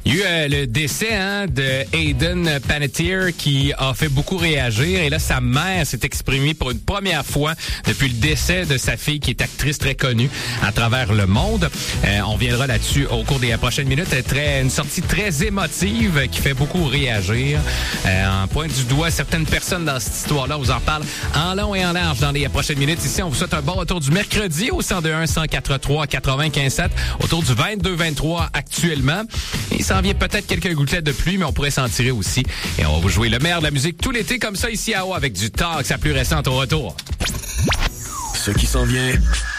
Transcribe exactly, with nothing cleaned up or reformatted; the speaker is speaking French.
Il y a eu euh, le décès hein, de Hayden Panettiere qui a fait beaucoup réagir. Et là, sa mère s'est exprimée pour une première fois depuis le décès de sa fille qui est actrice très connue à travers le monde. Euh, on viendra là-dessus au cours des prochaines minutes. Très, une sortie très émotive qui fait beaucoup réagir. Euh, en pointe du doigt certaines personnes dans cette histoire-là. On vous en parle en long et en large dans les prochaines minutes. Ici, on vous souhaite un bon retour du mercredi au cent deux un, cent quatre-trois, quatre-vingt-quinze sept. Autour du vingt-deux vingt-trois actuellement. Il s'en vient peut-être quelques gouttelettes de pluie, mais on pourrait s'en tirer aussi. Et on va vous jouer le meilleur de la musique tout l'été comme ça ici à O avec du talk, sa plus récente au retour. Ce qui s'en vient